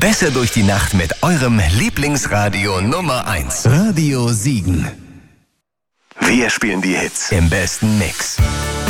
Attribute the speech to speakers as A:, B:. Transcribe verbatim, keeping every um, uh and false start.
A: Besser durch die Nacht mit eurem Lieblingsradio Nummer eins. Radio Siegen. Wir spielen die Hits im besten Mix.